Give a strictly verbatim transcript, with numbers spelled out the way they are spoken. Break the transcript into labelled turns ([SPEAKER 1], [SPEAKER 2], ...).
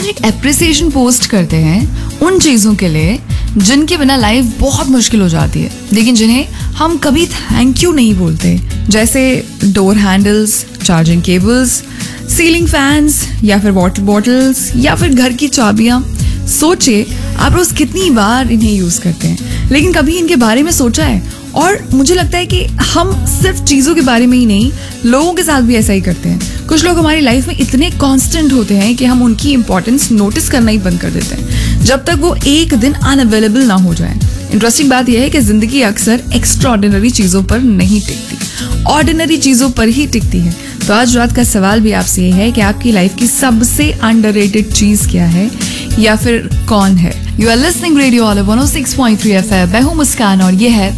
[SPEAKER 1] एक appreciation post करते हैं उन चीज़ों के लिए जिनके बिना लाइफ बहुत मुश्किल हो जाती है, लेकिन जिन्हें हम कभी थैंक यू नहीं बोलते, जैसे door handles, charging cables, ceiling fans या फिर वाटर बॉटल्स या फिर घर की चाबियाँ। सोचिए आप रोज कितनी बार इन्हें यूज़ करते हैं, लेकिन कभी इनके बारे में सोचा है? और मुझे लगता है कि हम सिर्फ चीज़ों के बारे में ही नहीं, लोगों के साथ भी ऐसा ही करते हैं। कुछ लोग हमारी लाइफ में इतने कांस्टेंट होते हैं कि हम उनकी इंपॉर्टेंस नोटिस करना ही बंद कर देते हैं जब तक वो एक दिन अनअवेलेबल ना हो जाए। इंटरेस्टिंग बात यह है कि जिंदगी अक्सर एक्स्ट्राऑर्डिनरी चीज़ों पर नहीं टिकती, ऑर्डिनरी चीज़ों पर ही टिकती है। तो आज रात का सवाल भी आपसे ये है कि आपकी लाइफ की सबसे अंडररेटेड चीज़ क्या है या फिर कौन है? You are listening radio all one O six point three F M. मैं हूं मुस्कान और ये है